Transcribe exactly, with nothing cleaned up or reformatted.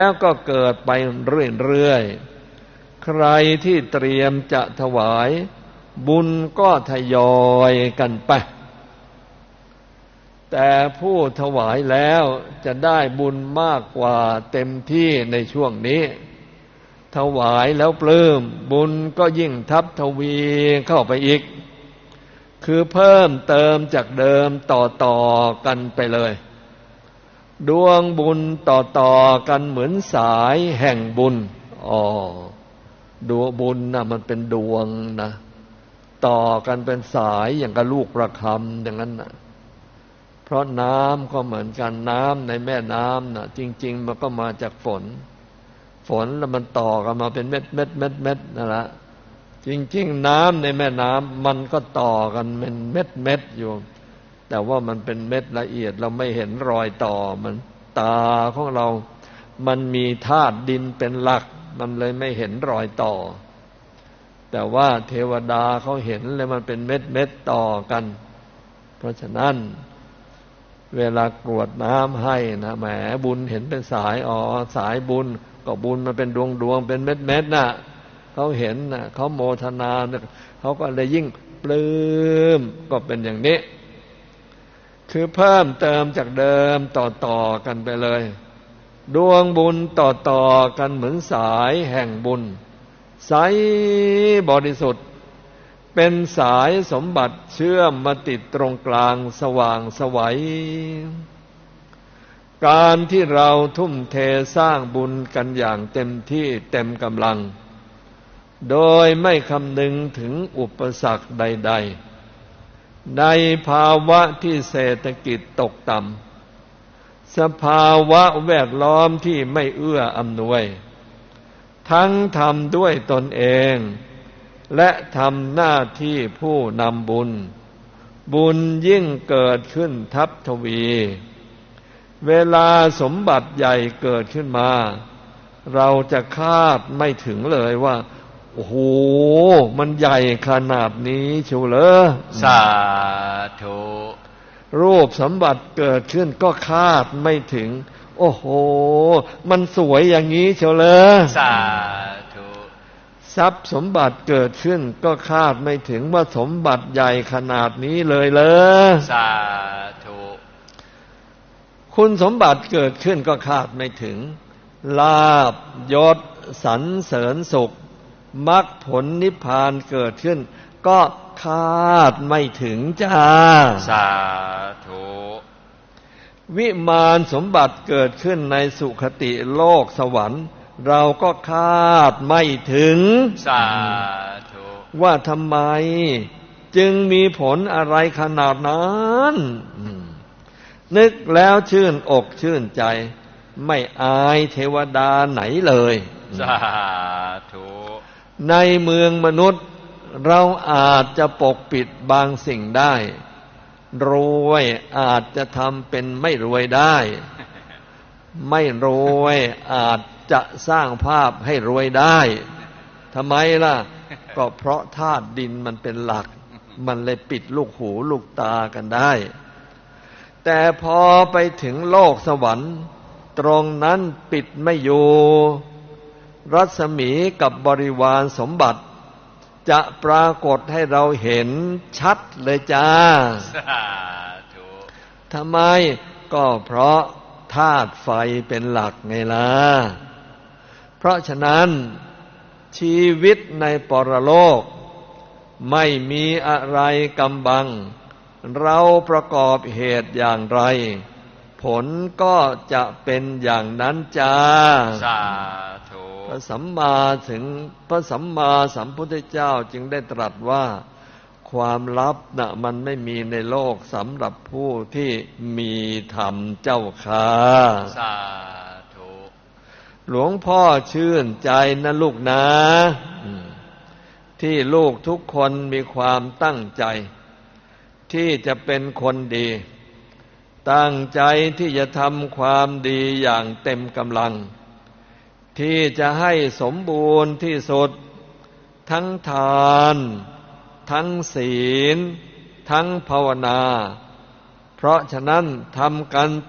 แล้วก็เกิดไปเรื่อยๆใครที่เตรียมจะถวายบุญก็ทยอยกันไปแต่ผู้ถวายแล้วจะได้บุญมากกว่าเต็มที่ในช่วงนี้ถวายแล้วปลื้มบุญก็ยิ่งทับทวีเข้าไปอีกคือเพิ่มเติมจากเดิมต่อๆกันไปเลยดวงบุญต่อๆกันเหมือนสายแห่งบุญอ๋อดวงบุญนะมันเป็นดวงนะต่อกันเป็นสายอย่างกับลูกประคำอย่างนั้นนะเพราะน้ำก็เหมือนกันน้ำในแม่น้ำนะจริงๆมันก็มาจากฝนฝนแล้วมันต่อกันมาเป็นเม็ดเม็ดเม็ดเม็ดนั่นแหละจริงๆน้ำในแม่น้ำมันก็ต่อกันเป็นเม็ดเม็ดอยู่แต่ว่ามันเป็นเม็ดละเอียดเราไม่เห็นรอยต่อมันตาของเรามันมีธาตุดินเป็นหลักมันเลยไม่เห็นรอยต่อแต่ว่าเทวดาเขาเห็นเลยมันเป็นเม็ดเม็ดต่อกันเพราะฉะนั้นเวลากรวดน้ำให้นะแหมบุญเห็นเป็นสายอ๋อสายบุญก็บุญมันเป็นดวงดวงเป็นเม็ดเม็ดน่ะเขาเห็นน่ะเขาโมทนาเขาก็เลยยิ่งปลื้มก็เป็นอย่างนี้คือเพิ่มเติมจากเดิมต่อๆกันไปเลยดวงบุญต่อๆกันเหมือนสายแห่งบุญใสบริสุทธิ์เป็นสายสมบัติเชื่อมมาติดตรงกลางสว่างไสวการที่เราทุ่มเทสร้างบุญกันอย่างเต็มที่เต็มกำลังโดยไม่คำนึงถึงอุปสรรคใดๆในภาวะที่เศรษฐกิจตกต่ำสภาวะแวดล้อมที่ไม่เอื้ออำนวยทั้งทำด้วยตนเองและทำหน้าที่ผู้นำบุญบุญยิ่งเกิดขึ้นทับทวีเวลาสมบัติใหญ่เกิดขึ้นมาเราจะคาดไม่ถึงเลยว่าโอ้โหมันใหญ่ขนาดนี้เชียวเหรอสาธุรูปสมบัติเกิดขึ้นก็คาดไม่ถึงโอ้โหมันสวยอย่างนี้เชียวเหรอสาธุทรัพย์สมบัติเกิดขึ้นก็คาดไม่ถึงว่าสมบัติใหญ่ขนาดนี้เลยเหรอสาธุคุณสมบัติเกิดขึ้นก็คาดไม่ถึงลาภยศสรรเสริญสุขมรรคผลนิพพานเกิดขึ้นก็คาดไม่ถึงจ้าสาธุวิมานสมบัติเกิดขึ้นในสุคติโลกสวรรค์เราก็คาดไม่ถึงสาธุว่าทำไมจึงมีผลอะไรขนาดนั้นนึกแล้วชื่นอกชื่นใจไม่อายเทวดาไหนเลยสาธุในเมืองมนุษย์เราอาจจะปกปิดบางสิ่งได้รวยอาจจะทำเป็นไม่รวยได้ไม่รวยอาจจะสร้างภาพให้รวยได้ทำไมล่ะก็เพราะธาตุดินมันเป็นหลักมันเลยปิดลูกหูลูกตากันได้แต่พอไปถึงโลกสวรรค์ตรงนั้นปิดไม่อยู่รัศมีกับบริวารสมบัติจะปรากฏให้เราเห็นชัดเลยจ้าสาธุทำไมก็เพราะธาตุไฟเป็นหลักไงล่ะเพราะฉะนั้นชีวิตในปรโลกไม่มีอะไรกำบังเราประกอบเหตุอย่างไรผลก็จะเป็นอย่างนั้นจ้าสาธุพระสัมมาถึงพระสัมมาสัมพุทธเจ้าจึงได้ตรัสว่าความลับน่ะมันไม่มีในโลกสำหรับผู้ที่มีธรรมเจ้าค่ะสาธุหลวงพ่อชื่นใจนะลูกนะที่ลูกทุกคนมีความตั้งใจที่จะเป็นคนดีตั้งใจที่จะทำความดีอย่างเต็มกำลังที่จะให้สมบูรณ์ที่สุดทั้งทานทั้งศีลทั้งภาวนาเพราะฉะนั้นทำกัน